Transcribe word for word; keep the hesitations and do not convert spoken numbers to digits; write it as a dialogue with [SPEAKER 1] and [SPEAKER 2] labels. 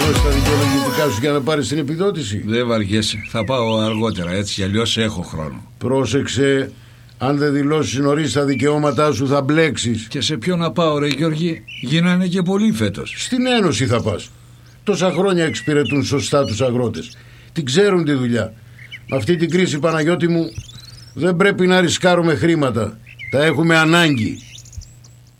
[SPEAKER 1] δώσει τα δικαιολογητικά σου για να πάρεις την επιδότηση?
[SPEAKER 2] Δεν βαριέσαι. Θα πάω αργότερα, έτσι κι αλλιώς έχω χρόνο.
[SPEAKER 1] Πρόσεξε. Αν δεν δηλώσεις νωρίς τα δικαιώματά σου θα μπλέξεις.
[SPEAKER 2] Και σε ποιο να πάω, ρε Γιώργη? Γίνανε και πολλοί φέτος.
[SPEAKER 1] Στην Ένωση θα πας. Τόσα χρόνια εξυπηρετούν σωστά τους αγρότες. Την ξέρουν τη δουλειά. Με αυτή την κρίση, Παναγιώτη μου, δεν πρέπει να ρισκάρουμε χρήματα. Τα έχουμε ανάγκη.